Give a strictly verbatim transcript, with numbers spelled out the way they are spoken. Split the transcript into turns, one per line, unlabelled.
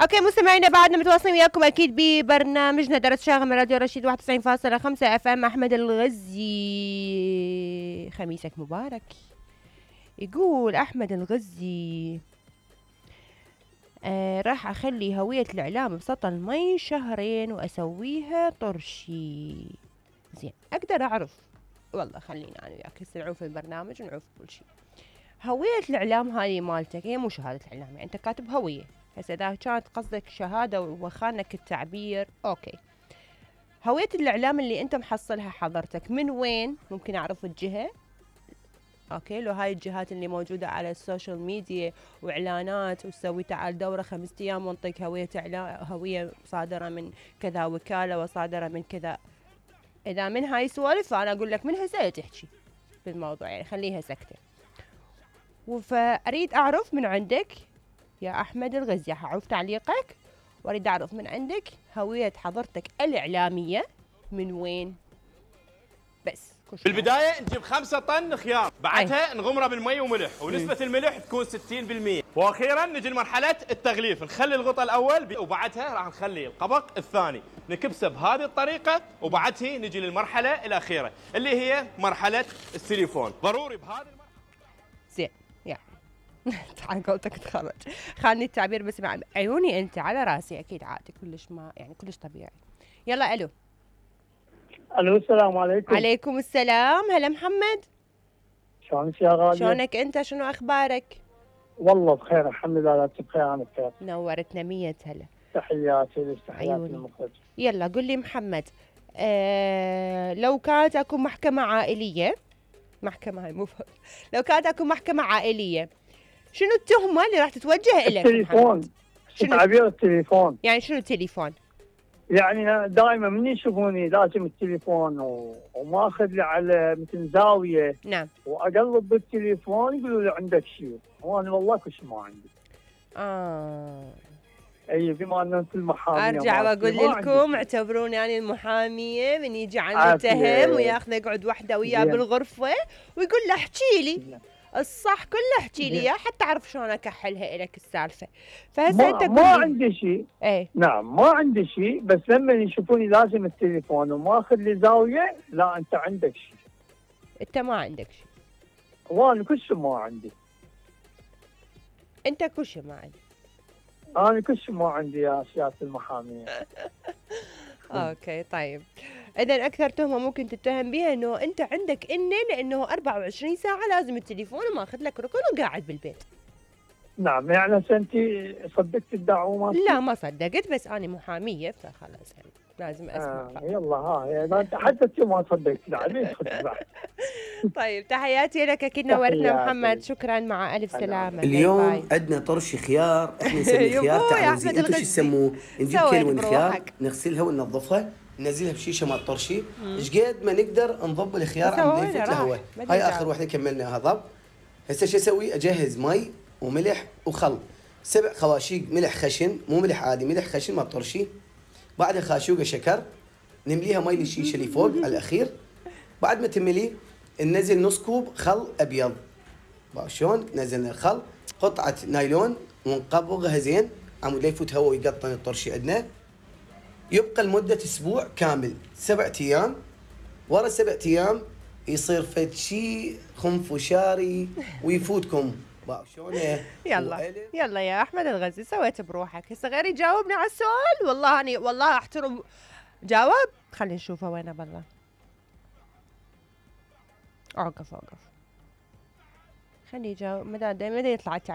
اوكي مستمعينا، بعدنا متواصلين وياكم اكيد ببرنامجنا درس شاغل من راديو رشيد واحد وتسعين فاصلة خمسة اف ام. احمد الغزي، خميسك مبارك. يقول احمد الغزي آه راح اخلي هوية الاعلام بسطل مي شهرين واسويها طرشي. زين، اقدر اعرف؟ والله خلينا انا وياك هسه نعوف البرنامج ونعوف كل شيء. هوية الاعلام هذه مالتك هي مو شهادة الاعلام، يعني انت كاتب هوية. هسه اذا كانت قصدك شهادة وخانك التعبير اوكي. هوية الاعلام اللي انت محصلها حضرتك من وين؟ ممكن اعرف الجهة؟ اوكي، لو هاي الجهات اللي موجودة على السوشيال ميديا واعلانات وتسوي تعال دورة خمسة ايام وانطيك هوية اعلام، هوية صادرة من كذا وكالة وصادرة من كذا. اذا من هاي سوالف فانا اقول لك من هسه تحكي بالموضوع، يعني خليها سكتة. فأريد أعرف من عندك يا أحمد الغزي، حعرف تعليقك، وأريد أعرف من عندك هوية حضرتك الإعلامية من وين؟ بس
بالبداية نجيب خمسة طن خيار، بعدها أي. نغمره بالمي وملح، ونسبة الملح تكون ستين بالمئة، وأخيرا نجي لمرحلة التغليف، نخلي الغطاء الأول وبعدها راح نخلي القبق الثاني، نكبسه بهذه الطريقة، وبعدها نجي للمرحلة الأخيرة اللي هي مرحلة السيليفون. ضروري بهذه المرحلة.
زين يعني تعال قولتك تخرج، خلني التعبير بس مع عيوني أنت على راسي أكيد عادي، كلش ما يعني كلش طبيعي. يلا ألو.
الو السلام عليكم.
عليكم السلام. هلا محمد،
شلونك يا غالية؟
شلونك انت؟ شنو اخبارك؟
والله بخير الحمد لله، لا بخير. انا بخير.
نورتنا مية هلا.
تحياتي لك، تحياتي للمخرج.
يلا قل لي محمد، آه لو كانت اكو محكمة عائلية، محكمة هاي مو لو كانت اكو محكمة عائلية، شنو التهمة اللي راح تتوجه الك؟
التليفون. شنو تعبير التليفون؟
يعني شنو التليفون؟
يعني دائما من يشوفوني لازم التليفون و... وماخذ لي على مثل زاويه.
نعم.
واقلب بالتليفون يقولوا لي عندك شيء، وانا والله كل شيء ما عندي.
اه
اي بما ان انت المحاميه
ارجع واقول لكم اعتبروني يعني المحاميه من يجي عن المتهم وياخذ يقعد وحده وياه بالغرفه ويقول له احكي لي الصح كله، احكي لي اياه حتى اعرف شلون اكحلها الك السالفه. فهسه انت
ما عندي شيء.
ايه
نعم ما عندي شيء، بس لما يشوفوني لازم التليفون وماخذ لي زاويه، لا انت عندك شيء.
انت ما عندك شيء.
وانا كل شيء ما عندي.
انت كل شيء ما عندك.
انا كل شيء ما عندي يا سياده المحاميه.
اوكي طيب، اذا اكثر تهمه ممكن تتهم بها انه انت عندك انه لانه أربعة وعشرين ساعه لازم التليفون وماخذ لك ركن وقاعد بالبيت. نعم،
يعني انت صدقت الدعوه؟
لا ما صدقت، بس انا محاميه فخلاص يعني لازم اسمع.
آه يلا ها انت حتى انت ما صدقت العبيد.
طيب تحياتي لك، اكيد نورتنا محمد، شكرا مع الف سلامه.
اليوم عندنا طرش خيار، احنا نسمي الخيار تعوزي، انتم شو تسموه؟ نجيب كيلو من الخيار نغسلها وننظفها، ننزلها بشيشه مال طرشي، ايش قد ما نقدر نضب الخيار عم نلفت الهواء. هاي اخر وحده كملناها ضب. هسه شو اسوي؟ اجهز مي وملح وخل، سبع خواشيق ملح خشن، مو ملح عادي، ملح خشن مال طرشي، بعدها خاشوقه شكر، نمليها مي للشيشه اللي فوق على الاخير. بعد ما تملي ننزل نص كوب خل ابيض. شلون نزلنا الخل؟ قطعه نايلون ونقبضها زين عمود لا يفوت هواء ويقطن الطرشي عندنا. يبقى لمده اسبوع كامل، سبع ايام. ورا سبع ايام يصير فد شيء خنفشاري ويفوتكم. شلون؟
يلا يلا يا احمد الغزي، سويت بروحك. هسه غير يجاوبني على السؤال، والله اني والله احترم. جاوب، خلينا نشوفه وينه بالله. اوقف اوقف خليه يجاوب، مدى مدى يطلع